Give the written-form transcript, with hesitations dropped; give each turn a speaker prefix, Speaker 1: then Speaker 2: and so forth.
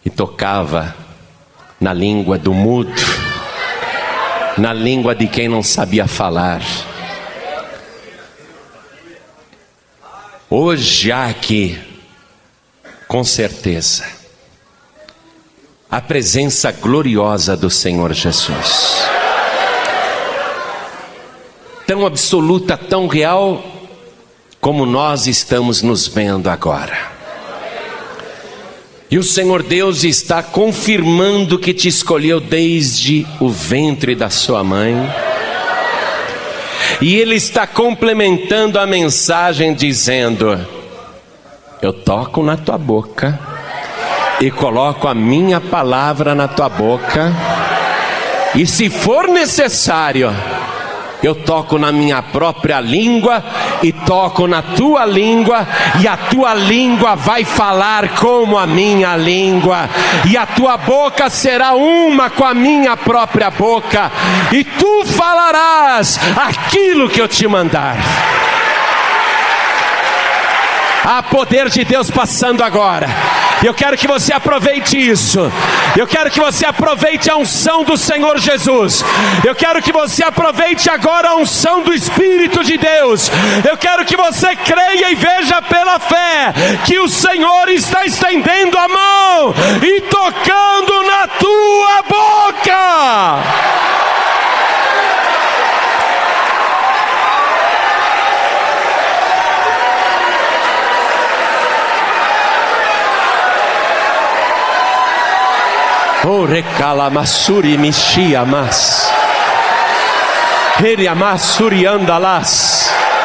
Speaker 1: e tocava na língua do mudo, na língua de quem não sabia falar. Hoje há aqui, com certeza, a presença gloriosa do Senhor Jesus. Tão absoluta, tão real, como nós estamos nos vendo agora. E o Senhor Deus está confirmando que te escolheu desde o ventre da sua mãe. E Ele está complementando a mensagem dizendo: eu toco na tua boca e coloco a minha palavra na tua boca. E se for necessário, eu toco na minha própria língua e toco na tua língua, e a tua língua vai falar como a minha língua, e a tua boca será uma com a minha própria boca, e tu falarás aquilo que eu te mandar. Há poder de Deus passando agora. Eu quero que você aproveite isso. Eu quero que você aproveite a unção do Senhor Jesus. Eu quero que você aproveite agora a unção do Espírito de Deus. Eu quero que você creia e veja pela fé que o Senhor está estendendo a mão e tocando na tua boca. Oh, recalamasuri mixiamas, heriamassuri andalas.